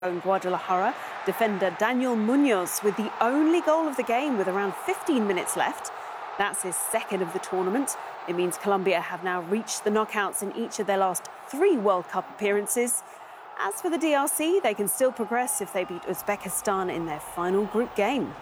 In Guadalajara, defender Daniel Munoz with the only goal of the game with around 15 minutes left. That's his second of the tournament. It means Colombia have now reached the knockouts in each of their last 3 World Cup appearances. As for the DRC, they can still progress if they beat Uzbekistan in their final group game.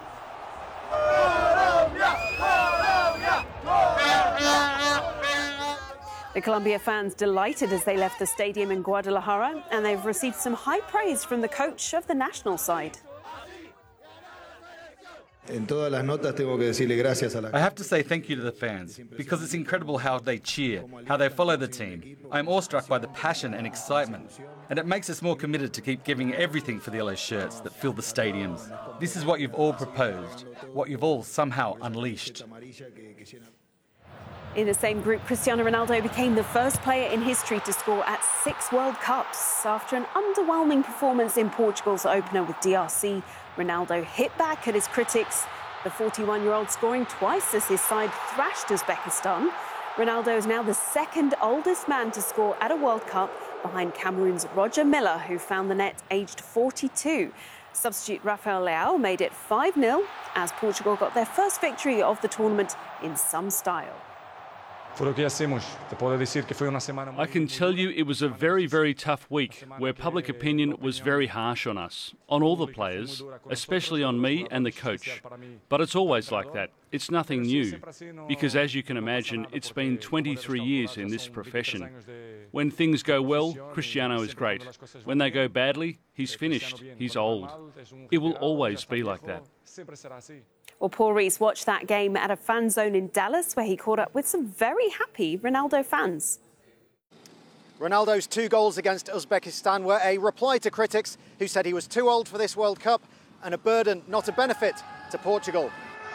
The Colombia fans delighted as they left the stadium in Guadalajara, and they've received some high praise from the coach of the national side. I have to say thank you to the fans, because it's incredible how they cheer, how they follow the team. I'm awestruck by the passion and excitement, and it makes us more committed to keep giving everything for the yellow shirts that fill the stadiums. This is what you've all proposed, what you've all somehow unleashed. In the same group, Cristiano Ronaldo became the first player in history to score at 6 World Cups. After an underwhelming performance in Portugal's opener with DRC, Ronaldo hit back at his critics, the 41-year-old scoring twice as his side thrashed Uzbekistan. Ronaldo is now the second oldest man to score at a World Cup, behind Cameroon's Roger Milla, who found the net aged 42. Substitute Rafael Leao made it 5-0 as Portugal got their first victory of the tournament in some style. I can tell you it was a very, very tough week where public opinion was very harsh on us, on all the players, especially on me and the coach. But it's always like that. It's nothing new, because as you can imagine, it's been 23 years in this profession. When things go well, Cristiano is great. When they go badly, he's finished. He's old. It will always be like that. Well, Paul Rees watched that game at a fan zone in Dallas, where he caught up with some very happy Ronaldo fans. Ronaldo's 2 goals against Uzbekistan were a reply to critics who said he was too old for this World Cup and a burden, not a benefit, to Portugal.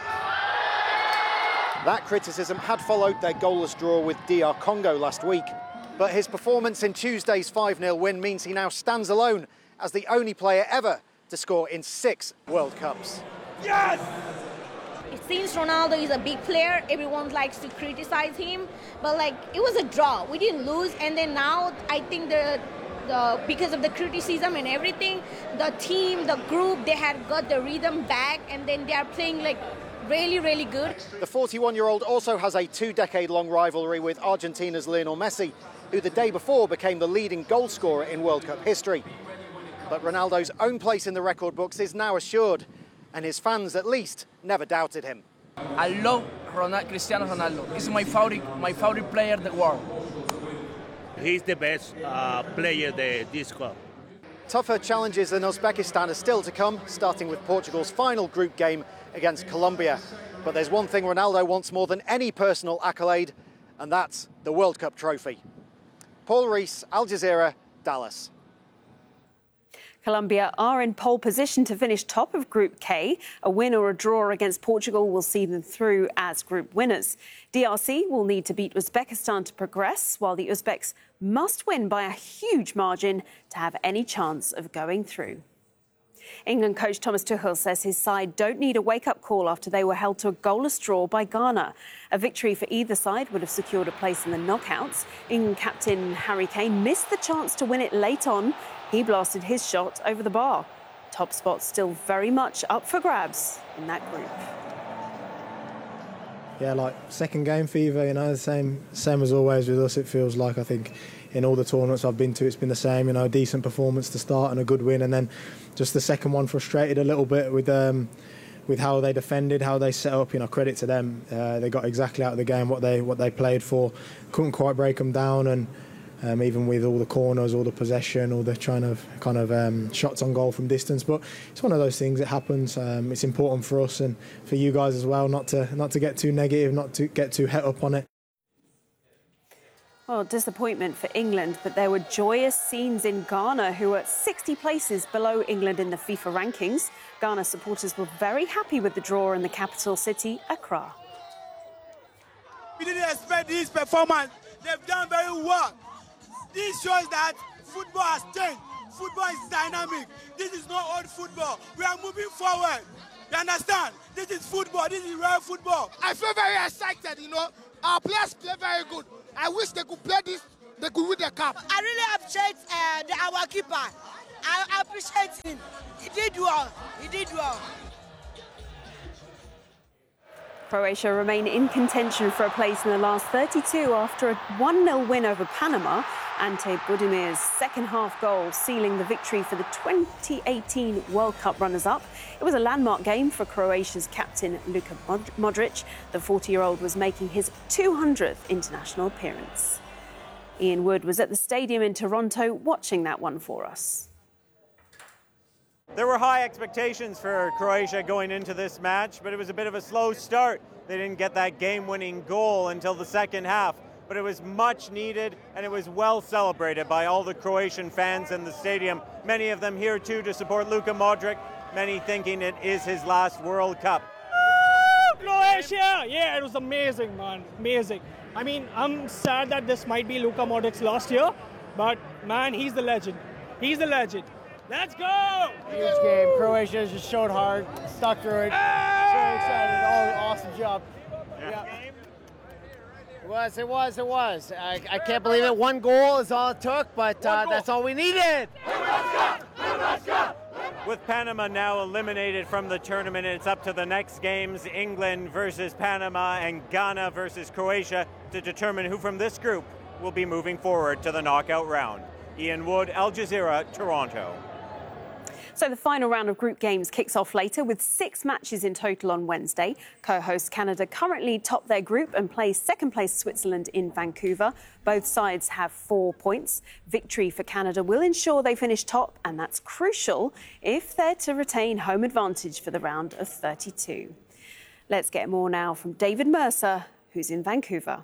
That criticism had followed their goalless draw with DR Congo last week. But his performance in Tuesday's 5-0 win means he now stands alone as the only player ever to score in 6 World Cups. Yes! Since Ronaldo is a big player, everyone likes to criticize him, but it was a draw. We didn't lose, and then now I think because of the criticism and everything, the team, the group, they had got the rhythm back, and then they are playing really, really good. The 41-year-old also has a 2-decade-long rivalry with Argentina's Lionel Messi, who the day before became the leading goal scorer in World Cup history. But Ronaldo's own place in the record books is now assured, and his fans, at least, never doubted him. I love Cristiano Ronaldo. He's my favorite player in the world. He's the best player this cup. Tougher challenges than Uzbekistan are still to come, starting with Portugal's final group game against Colombia. But there's one thing Ronaldo wants more than any personal accolade, and that's the World Cup trophy. Paul Rees, Al Jazeera, Dallas. Colombia are in pole position to finish top of Group K. A win or a draw against Portugal will see them through as group winners. DRC will need to beat Uzbekistan to progress, while the Uzbeks must win by a huge margin to have any chance of going through. England coach Thomas Tuchel says his side don't need a wake-up call after they were held to a goalless draw by Ghana. A victory for either side would have secured a place in the knockouts. England captain Harry Kane missed the chance to win it late on. He blasted his shot over the bar. Top spot still very much up for grabs in that group. Yeah, second game fever, same as always with us. It feels like, I think, in all the tournaments I've been to, it's been the same, a decent performance to start and a good win, and then just the second one frustrated a little bit with how they defended, how they set up. Credit to them. They got exactly out of the game what they played for. Couldn't quite break them down, and even with all the corners, all the possession, all the trying of shots on goal from distance. But it's one of those things that happens. It's important for us and for you guys as well not to get too negative, not to get too het up on it. Well, disappointment for England, but there were joyous scenes in Ghana, who were 60 places below England in the FIFA rankings. Ghana supporters were very happy with the draw in the capital city, Accra. We didn't expect this performance. They've done very well. This shows that football has changed. Football is dynamic. This is not old football. We are moving forward. You understand? This is football. This is real football. I feel very excited, Our players play very good. I wish they could play this, they could win the cup. I really appreciate our keeper. I appreciate him. He did well. He did well. Croatia remain in contention for a place in the last 32 after a 1-0 win over Panama. Ante Budimir's second-half goal sealing the victory for the 2018 World Cup runners-up. It was a landmark game for Croatia's captain Luka Modric. The 40-year-old was making his 200th international appearance. Ian Wood was at the stadium in Toronto watching that one for us. There were high expectations for Croatia going into this match, but it was a bit of a slow start. They didn't get that game-winning goal until the second half, but it was much needed and it was well celebrated by all the Croatian fans in the stadium. Many of them here too to support Luka Modric, many thinking it is his last World Cup. Croatia! Yeah, it was amazing, man. Amazing. I mean, I'm sad that this might be Luka Modric's last year, but man, he's the legend. He's the legend. Let's go! Huge game. Croatia just showed hard, stuck through it. So excited. Oh, awesome job. Yeah. It was. I can't believe it. One goal is all it took, but that's all we needed. With Panama now eliminated from the tournament, it's up to the next games, England versus Panama and Ghana versus Croatia, to determine who from this group will be moving forward to the knockout round. Ian Wood, Al Jazeera, Toronto. So the final round of group games kicks off later with 6 matches in total on Wednesday. Co-host Canada currently top their group and plays second-place Switzerland in Vancouver. Both sides have 4 points. Victory for Canada will ensure they finish top, and that's crucial if they're to retain home advantage for the round of 32. Let's get more now from David Mercer, who's in Vancouver.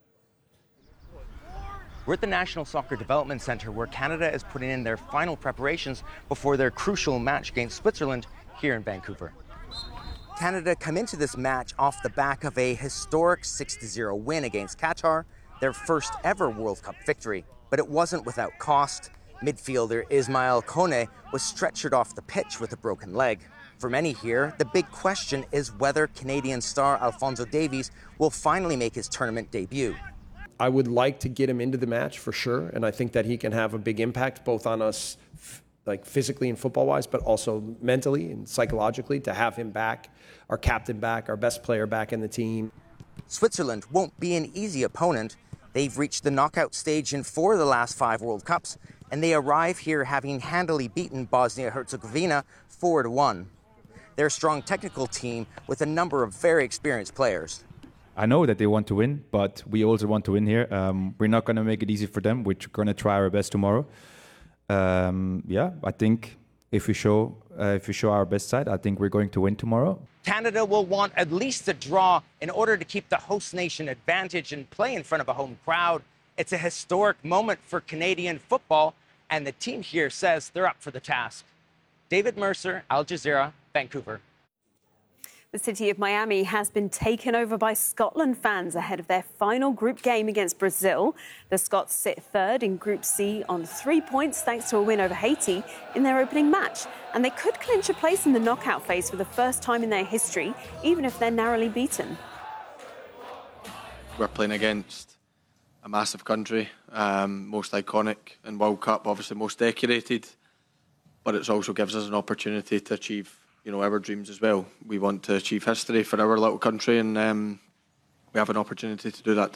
We're at the National Soccer Development Centre where Canada is putting in their final preparations before their crucial match against Switzerland here in Vancouver. Canada come into this match off the back of a historic 6-0 win against Qatar, their first ever World Cup victory. But it wasn't without cost. Midfielder Ismail Kone was stretchered off the pitch with a broken leg. For many here, the big question is whether Canadian star Alphonso Davies will finally make his tournament debut. I would like to get him into the match for sure, and I think that he can have a big impact both on us, like physically and football-wise, but also mentally and psychologically, to have him back, our captain back, our best player back in the team. Switzerland won't be an easy opponent. They've reached the knockout stage in 4 of the last 5 World Cups, and they arrive here having handily beaten Bosnia-Herzegovina 4-1. They're a strong technical team with a number of very experienced players. I know that they want to win, but we also want to win here. We're not going to make it easy for them. We're going to try our best tomorrow. I think if we show our best side, I think we're going to win tomorrow. Canada will want at least a draw in order to keep the host nation advantage and play in front of a home crowd. It's a historic moment for Canadian football, and the team here says they're up for the task. David Mercer, Al Jazeera, Vancouver. The city of Miami has been taken over by Scotland fans ahead of their final group game against Brazil. The Scots sit third in Group C on 3 points thanks to a win over Haiti in their opening match. And they could clinch a place in the knockout phase for the first time in their history, even if they're narrowly beaten. We're playing against a massive country, most iconic in World Cup, obviously most decorated, but it also gives us an opportunity to achieve our dreams as well. We want to achieve history for our little country, and we have an opportunity to do that.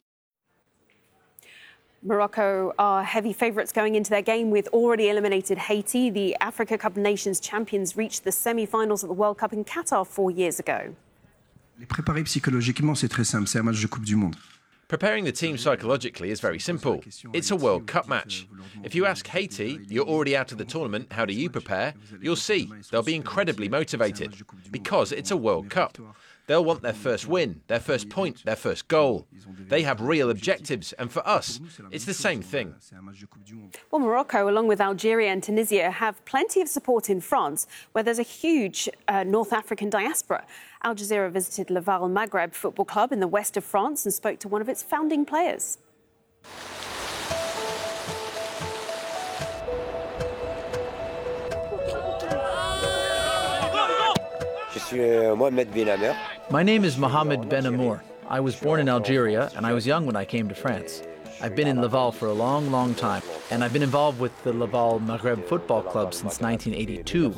Morocco are heavy favourites going into their game with already eliminated Haiti. The Africa Cup of Nations champions reached the semi-finals of the World Cup in Qatar 4 years ago. Les préparer psychologiquement, c'est très simple. C'est un match de Coupe du Monde. Preparing the team psychologically is very simple. It's a World Cup match. If you ask Haiti, you're already out of the tournament, how do you prepare? You'll see, they'll be incredibly motivated because it's a World Cup. They'll want their first win, their first point, their first goal. They have real objectives, and for us, it's the same thing. Well, Morocco, along with Algeria and Tunisia, have plenty of support in France, where there's a huge North African diaspora. Al Jazeera visited Laval Maghreb Football Club in the west of France and spoke to one of its founding players. My name is Mohamed Ben Amour. I was born in Algeria and I was young when I came to France. I've been in Laval for a long, long time. And I've been involved with the Laval Maghreb Football Club since 1982.